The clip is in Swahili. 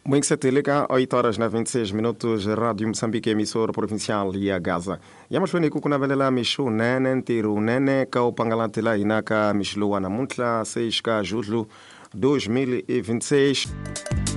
Muito satélika, 8 horas na 26 minutos, Rádio Moçambique, emissora provincial ya Gaza. Yamashweni kukunavelela mishu nene ntiru nene ka upangalantela inaka mishluwa na muntla 6 ka julho 2026.